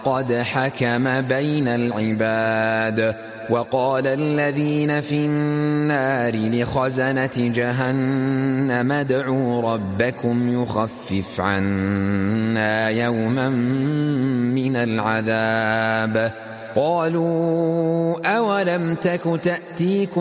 قد حكم بين العباد. وقال الذين في النار لخزنة جهنم ادعوا ربكم يخفف عنا يوما من العذاب. قالوا أولم تك تأتيكم